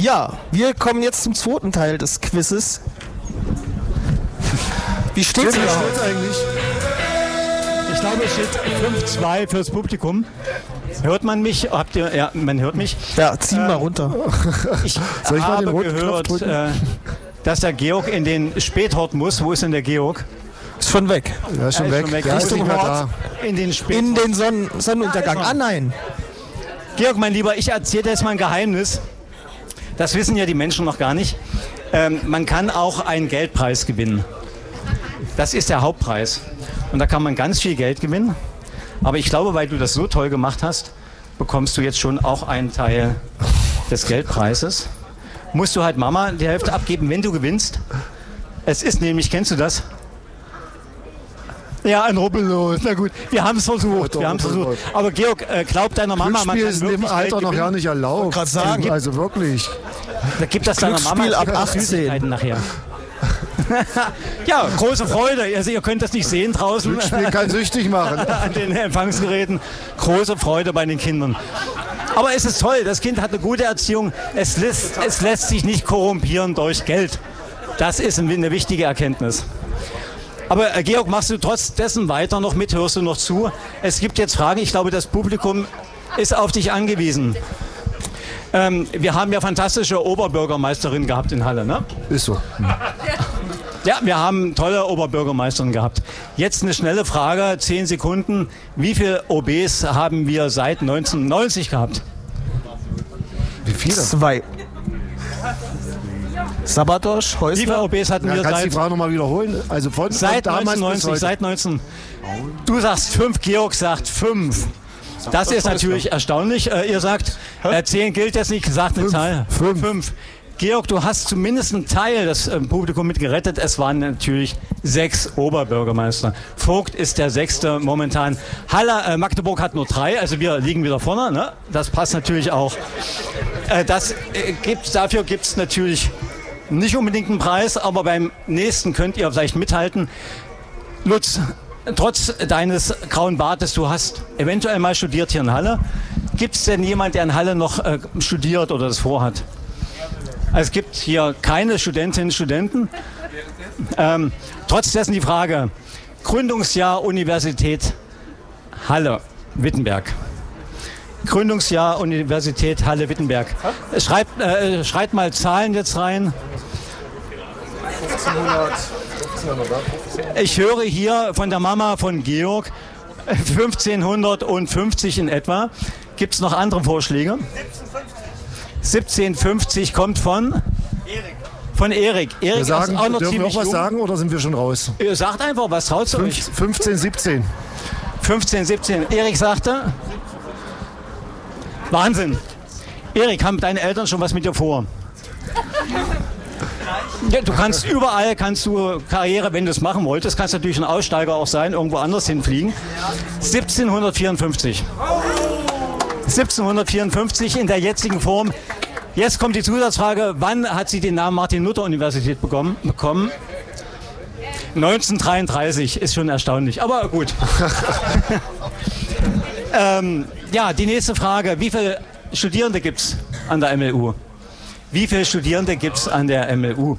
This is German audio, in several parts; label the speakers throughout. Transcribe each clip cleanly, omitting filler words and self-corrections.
Speaker 1: Ja, wir kommen jetzt zum zweiten Teil des Quizzes. Wie steht's
Speaker 2: eigentlich?
Speaker 3: Ich glaube, es steht 5-2 fürs Publikum. Hört man mich? Ja, man hört mich.
Speaker 1: Ja, zieh mal runter.
Speaker 3: Ich habe gehört, dass der Georg in den Späthort muss. Wo ist denn der Georg?
Speaker 1: Ist schon weg.
Speaker 2: Ja, ist schon weg.
Speaker 1: Richtung Hort.
Speaker 3: In den
Speaker 1: In den Sonnenuntergang. Ah, nein.
Speaker 3: Georg, mein Lieber, ich erzähle dir jetzt mal ein Geheimnis. Das wissen ja die Menschen noch gar nicht. Man kann auch einen Geldpreis gewinnen. Das ist der Hauptpreis. Und da kann man ganz viel Geld gewinnen. Aber ich glaube, weil du das so toll gemacht hast, bekommst du jetzt schon auch einen Teil des Geldpreises. Musst du halt Mama die Hälfte abgeben, wenn du gewinnst. Es ist nämlich, kennst du das? Ja, ein Rubbellos. Na gut, wir haben es versucht. Aber Georg, glaub deiner Mama, man kann
Speaker 2: ist in dem Alter noch ja nicht erlaubt.
Speaker 1: Gerade sagen.
Speaker 2: Also wirklich.
Speaker 3: Da gibt das deiner Mama
Speaker 1: ab 18
Speaker 3: nachher. Ja, große Freude. Also, ihr könnt das nicht sehen draußen.
Speaker 2: Glücksspiel kann süchtig machen.
Speaker 3: An den Empfangsgeräten. Große Freude bei den Kindern. Aber es ist toll. Das Kind hat eine gute Erziehung. Es lässt sich nicht korrumpieren durch Geld. Das ist eine wichtige Erkenntnis. Aber Georg, machst du trotz dessen weiter noch mit? Hörst du noch zu? Es gibt jetzt Fragen. Ich glaube, das Publikum ist auf dich angewiesen. Wir haben ja fantastische Oberbürgermeisterinnen gehabt in Halle, ne?
Speaker 2: Ist so.
Speaker 3: Ja, wir haben tolle Oberbürgermeisterinnen gehabt. Jetzt eine schnelle Frage, 10 Sekunden. Wie viele OBs haben wir seit 1990 gehabt?
Speaker 2: Wie viele?
Speaker 1: 2. Sabadosch, Häusler.
Speaker 3: Wie viele OBs hatten wir
Speaker 2: Kannst du die Frage nochmal wiederholen? Also
Speaker 3: seit 1990, seit 19. Du sagst 5, Georg sagt 5. Das ist natürlich erstaunlich. Ihr sagt, 10 gilt jetzt nicht, sagt eine Zahl. 5. Georg, du hast zumindest einen Teil des Publikums mit gerettet. Es waren natürlich 6 Oberbürgermeister. Vogt ist der 6. momentan. Halle, Magdeburg hat nur 3, also wir liegen wieder vorne. Ne? Das passt natürlich auch. Dafür gibt es natürlich nicht unbedingt einen Preis, aber beim nächsten könnt ihr vielleicht mithalten. Lutz, trotz deines grauen Bartes, du hast eventuell mal studiert hier in Halle. Gibt es denn jemand, der in Halle noch studiert oder das vorhat? Also es gibt hier keine Studentinnen und Studenten. Trotz dessen die Frage, Gründungsjahr Universität Halle-Wittenberg. Gründungsjahr Universität Halle-Wittenberg. Schreibt mal Zahlen jetzt rein. 1500. Ich höre hier von der Mama von Georg 1550 in etwa. Gibt es noch andere Vorschläge? 1750 kommt von? Erik. Von Erik. Erik
Speaker 2: sagen,
Speaker 3: ist auch noch
Speaker 2: dürfen wir auch was
Speaker 3: jung.
Speaker 2: sagen oder sind wir schon raus?
Speaker 3: Ihr sagt einfach, was traut ihr euch?
Speaker 2: 15, 17.
Speaker 3: 15, 17. Erik sagte? Wahnsinn. Erik, haben deine Eltern schon was mit dir vor? Ja, du kannst überall Karriere, wenn du es machen wolltest, kannst natürlich ein Aussteiger auch sein, irgendwo anders hinfliegen. 1754. 1754 in der jetzigen Form. Jetzt kommt die Zusatzfrage, wann hat sie den Namen Martin-Luther-Universität bekommen? 1933, ist schon erstaunlich, aber gut. Ja, die nächste Frage, wie viele Studierende gibt es an der MLU? Wie viele Studierende gibt es an der MLU?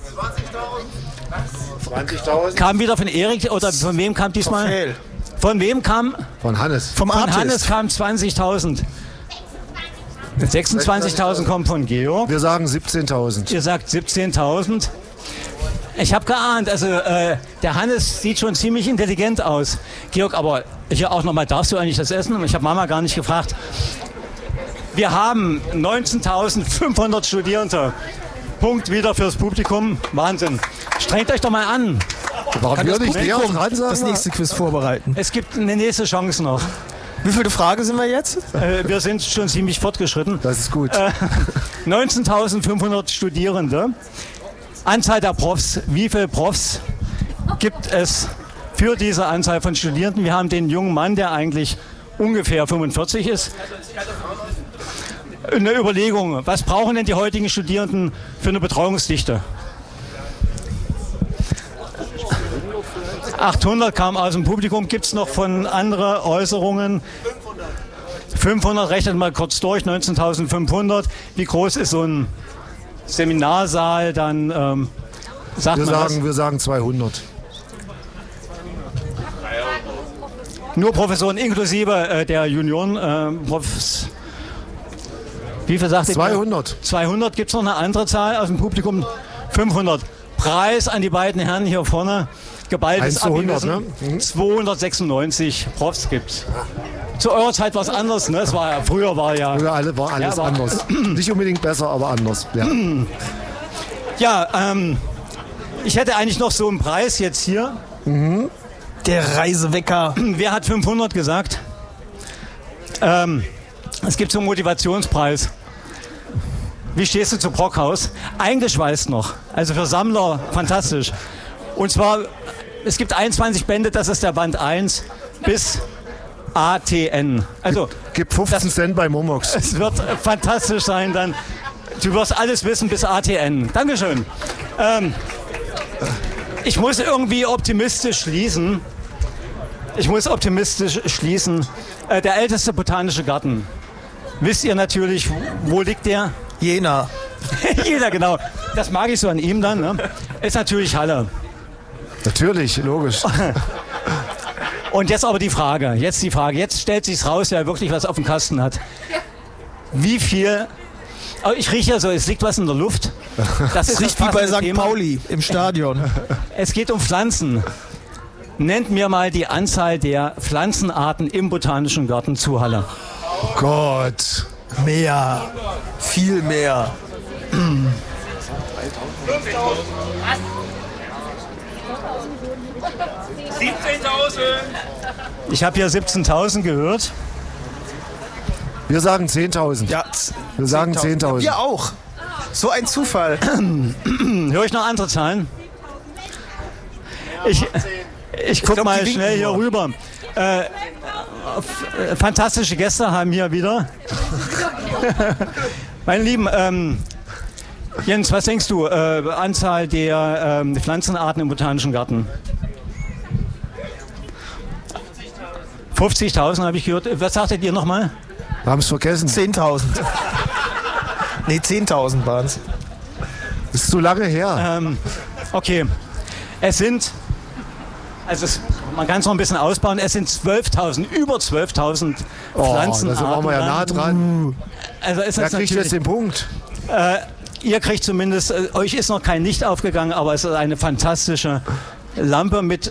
Speaker 2: 20.000.
Speaker 3: Kam wieder von Erik oder von wem kam diesmal? Von wem kam?
Speaker 2: Von Hannes.
Speaker 1: Vom
Speaker 3: Von
Speaker 1: Artist.
Speaker 3: Hannes kam 20.000. 26.000 kommen von Georg.
Speaker 2: Wir sagen 17.000.
Speaker 3: Ihr sagt 17.000. Ich habe geahnt, also der Hannes sieht schon ziemlich intelligent aus. Georg, aber hier auch nochmal, darfst du eigentlich das essen? Ich habe Mama gar nicht gefragt. Wir haben 19.500 Studierende. Punkt wieder fürs Publikum. Wahnsinn. Strengt euch doch mal an.
Speaker 2: Warum wir nicht näher dran
Speaker 1: das
Speaker 2: sagen?
Speaker 1: nächste Quiz vorbereiten.
Speaker 3: Es gibt eine nächste Chance noch.
Speaker 1: Wie viele Frage sind wir jetzt?
Speaker 3: Wir sind schon ziemlich fortgeschritten.
Speaker 2: Das ist gut.
Speaker 3: 19.500 Studierende. Anzahl der Profs. Wie viele Profs gibt es für diese Anzahl von Studierenden? Wir haben den jungen Mann, der eigentlich ungefähr 45 ist. Eine Überlegung, was brauchen denn die heutigen Studierenden für eine Betreuungsdichte? 800 kam aus dem Publikum. Gibt es noch von anderen Äußerungen? 500, rechnet mal kurz durch, 19.500. Wie groß ist so ein Seminarsaal? Dann sagt man das.
Speaker 2: Wir sagen 200.
Speaker 3: Nur Professoren inklusive der Junioren. Wie viel sagt ihr?
Speaker 2: 200.
Speaker 3: 200. Gibt es noch eine andere Zahl aus dem Publikum? 500. Preis an die beiden Herren hier vorne. Geballtes
Speaker 2: 1:100, ne?
Speaker 3: 296 Profs gibt's. Zu eurer Zeit war es anders, ne? Früher war
Speaker 2: alles anders. Nicht unbedingt besser, aber anders. Ja,
Speaker 3: ja ich hätte eigentlich noch so einen Preis jetzt hier.
Speaker 1: Der Reisewecker.
Speaker 3: Wer hat 500 gesagt? Es gibt so einen Motivationspreis. Wie stehst du zu Brockhaus? Eingeschweißt noch. Also für Sammler fantastisch. Und zwar, es gibt 21 Bände, das ist der Band 1 bis ATN. Also,
Speaker 2: Gib 15 Cent bei Momox.
Speaker 3: es wird fantastisch sein dann. Du wirst alles wissen bis ATN. Dankeschön. Ich muss irgendwie optimistisch schließen. Der älteste botanische Garten. Wisst ihr natürlich, wo liegt der?
Speaker 1: Jena.
Speaker 3: Jeder, genau. Das mag ich so an ihm dann. Ne? Ist natürlich Halle.
Speaker 2: Natürlich, logisch.
Speaker 3: Und jetzt aber die Frage. Jetzt stellt sich's raus, wer wirklich was auf dem Kasten hat. Wie viel... Oh, ich rieche ja so, es liegt was in der Luft. Das ist
Speaker 1: Riecht wie bei St. Pauli im Stadion.
Speaker 3: Es geht um Pflanzen. Nennt mir mal die Anzahl der Pflanzenarten im Botanischen Garten zu Halle.
Speaker 2: Gott.
Speaker 1: Mehr. Viel mehr.
Speaker 4: 17.000.
Speaker 3: Ich habe hier 17.000 gehört.
Speaker 2: Wir sagen 10.000.
Speaker 1: Ja,
Speaker 2: Wir sagen 10.000.
Speaker 1: Wir auch. So ein Zufall.
Speaker 3: Höre ich noch andere Zahlen? Ich gucke
Speaker 1: glaub,
Speaker 3: mal
Speaker 1: die
Speaker 3: schnell hier
Speaker 1: winken
Speaker 3: rüber. Fantastische Gäste haben hier wieder. Meine Lieben, Jens, was denkst du? Anzahl der Pflanzenarten im Botanischen Garten? 50.000 habe ich gehört. Was sagtet ihr nochmal?
Speaker 2: Wir haben es vergessen.
Speaker 1: 10.000. Nee, 10.000 waren es.
Speaker 2: Ist zu lange her.
Speaker 3: Okay. Es sind, man kann es noch ein bisschen ausbauen, es sind 12.000, über 12.000 Pflanzenarten.
Speaker 2: Da waren wir ja nah dran.
Speaker 3: Also ist
Speaker 2: Wer
Speaker 3: das
Speaker 2: kriegt jetzt den Punkt?
Speaker 3: ihr kriegt zumindest, euch ist noch kein Licht aufgegangen, aber es ist eine fantastische Lampe mit,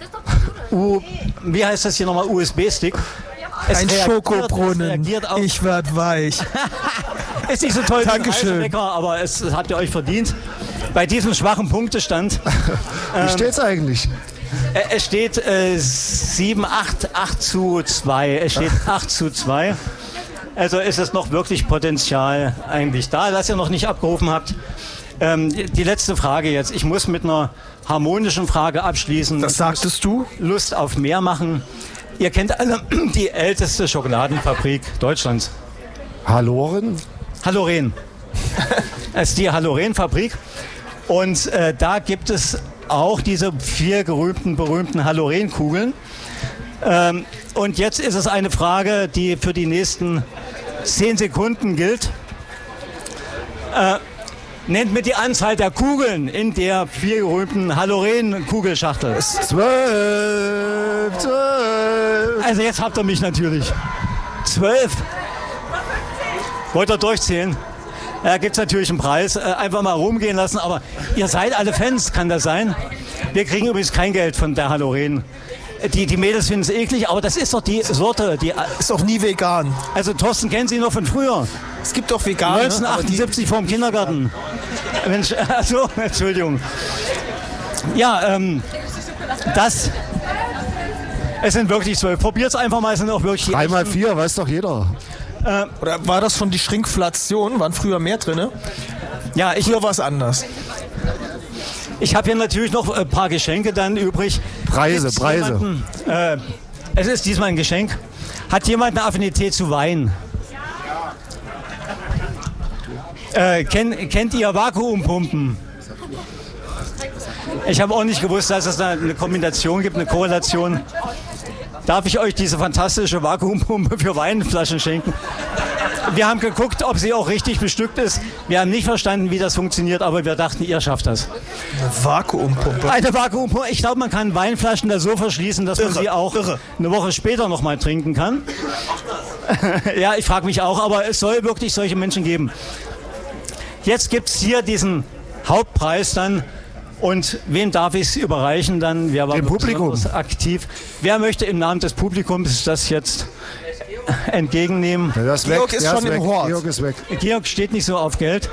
Speaker 3: wie heißt das hier nochmal, USB-Stick.
Speaker 1: Ein Schokobrunnen. Ich werd weich.
Speaker 3: Ist nicht so toll wie ein
Speaker 1: Dankeschön.
Speaker 3: Reisewecker, aber es habt ihr euch verdient. Bei diesem schwachen Punktestand.
Speaker 2: Wie steht's eigentlich?
Speaker 3: Es steht 8 zu 2. Es steht 8 zu 2. Also ist es noch wirklich Potenzial eigentlich da, das ihr noch nicht abgerufen habt. Die letzte Frage jetzt. Ich muss mit einer harmonischen Frage abschließen.
Speaker 1: Das sagtest du?
Speaker 3: Lust auf mehr machen. Ihr kennt alle die älteste Schokoladenfabrik Deutschlands.
Speaker 2: Halloren?
Speaker 3: Halloren. Es ist die Halloren-Fabrik. Und da gibt es auch diese 4 berühmten Halloren-Kugeln. Und jetzt ist es eine Frage, die für die nächsten 10 Sekunden gilt. Nennt mir die Anzahl der Kugeln in der 4 berühmten Halloren-Kugelschachtel.
Speaker 2: 12.
Speaker 3: Also jetzt habt ihr mich natürlich. 12. Wollt ihr durchzählen? Da gibt es natürlich einen Preis. Einfach mal rumgehen lassen. Aber ihr seid alle Fans, kann das sein? Wir kriegen übrigens kein Geld von der Halloren. Die Mädels finden es eklig, aber das ist doch die Sorte.
Speaker 1: Ist doch nie vegan.
Speaker 3: Also Thorsten kennt sie noch von früher.
Speaker 1: Es gibt doch vegan.
Speaker 3: 1978 vorm Kindergarten. Mensch, also, Entschuldigung. Ja, es sind wirklich 12. Probiert es einfach mal, es sind auch wirklich
Speaker 2: 3 mal 4, weiß doch jeder.
Speaker 1: Oder war das schon die Schrinkflation? Waren früher mehr drin?
Speaker 3: Ja,
Speaker 1: Früher war es anders.
Speaker 3: Ich habe hier natürlich noch ein paar Geschenke dann übrig.
Speaker 2: Preise.
Speaker 3: Es ist diesmal ein Geschenk. Hat jemand eine Affinität zu Wein? Kennt ihr Vakuumpumpen? Ich habe auch nicht gewusst, dass es da eine Kombination gibt, eine Korrelation. darf ich euch diese fantastische Vakuumpumpe für Weinflaschen schenken? Wir haben geguckt, ob sie auch richtig bestückt ist. Wir haben nicht verstanden, wie das funktioniert, aber wir dachten, ihr schafft das.
Speaker 1: Eine Vakuumpumpe.
Speaker 3: Eine Vakuumpumpe. Ich glaube, man kann Weinflaschen da so verschließen, dass man sie auch eine Woche später noch mal trinken kann. Ja, ich frage mich auch, aber es soll wirklich solche Menschen geben. Jetzt gibt es hier diesen Hauptpreis dann. Und wem darf ich es überreichen dann? Wer war
Speaker 2: dem Publikum
Speaker 3: aktiv? Wer möchte im Namen des Publikums das jetzt entgegennehmen?
Speaker 2: Ja, das
Speaker 1: Georg
Speaker 2: weg.
Speaker 1: ist schon
Speaker 2: weg.
Speaker 1: im Hort.
Speaker 2: Georg ist weg.
Speaker 3: Georg steht nicht so auf Geld.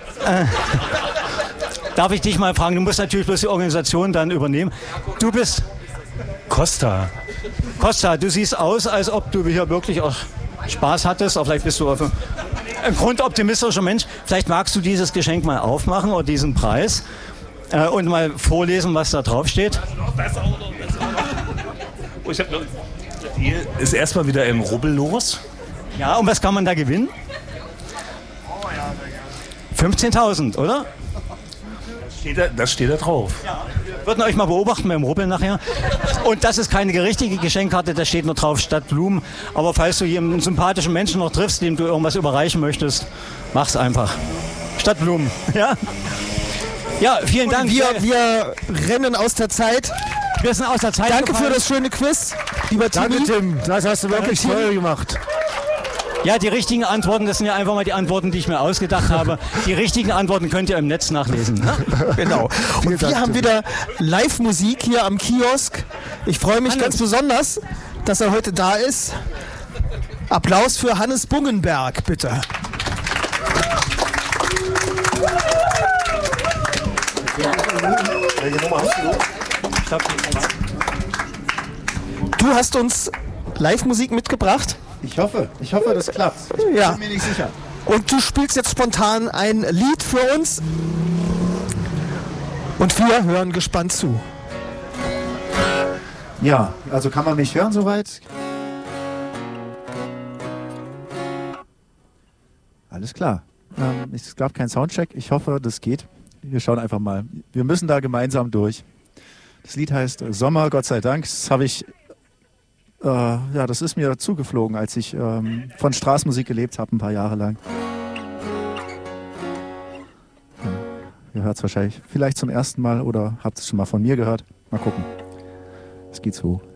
Speaker 3: Darf ich dich mal fragen? Du musst natürlich bloß die Organisation dann übernehmen. Du bist
Speaker 4: Costa.
Speaker 3: Costa, du siehst aus, als ob du hier wirklich auch Spaß hattest. Oder vielleicht bist du ein grundoptimistischer Mensch. Vielleicht magst du dieses Geschenk mal aufmachen oder diesen Preis. Und mal vorlesen, was da drauf steht.
Speaker 4: Hier ist erstmal wieder im Rubbel los.
Speaker 3: Ja, und was kann man da gewinnen? 15.000, oder?
Speaker 4: Das steht da drauf.
Speaker 3: Wir würden euch mal beobachten beim Rubbeln nachher. Und das ist keine richtige Geschenkkarte, da steht nur drauf statt Blumen. Aber falls du hier einen sympathischen Menschen noch triffst, dem du irgendwas überreichen möchtest, mach's einfach. Statt Blumen, ja? Ja, vielen Dank.
Speaker 1: Wir rennen aus der Zeit.
Speaker 3: Wir sind aus der Zeit
Speaker 1: Danke
Speaker 3: gefallen.
Speaker 1: für das schöne Quiz, lieber
Speaker 2: Danke,
Speaker 1: Timmy.
Speaker 2: Tim. Das hast du wirklich toll gemacht.
Speaker 3: Ja, die richtigen Antworten, das sind ja einfach mal die Antworten, die ich mir ausgedacht habe. Die richtigen Antworten könnt ihr im Netz nachlesen. Ne?
Speaker 1: Genau. Und wir haben wieder Live-Musik hier am Kiosk. Ich freue mich ganz besonders, dass er heute da ist. Applaus für Hannes Bungenberg, bitte. Du hast uns Live-Musik mitgebracht?
Speaker 5: Ich hoffe, das klappt. Ich
Speaker 1: Ja.
Speaker 5: bin mir nicht sicher.
Speaker 1: Und du spielst jetzt spontan ein Lied für uns. Und wir hören gespannt zu.
Speaker 5: Ja, also kann man mich hören soweit? Alles klar. Es gab keinen Soundcheck. Ich hoffe, das geht. Wir schauen einfach mal. Wir müssen da gemeinsam durch. Das Lied heißt Sommer, Gott sei Dank. Das habe ich, das ist mir zugeflogen, als ich von Straßenmusik gelebt habe, ein paar Jahre lang. Ja, ihr hört es wahrscheinlich vielleicht zum ersten Mal oder habt es schon mal von mir gehört. Mal gucken. Es geht so.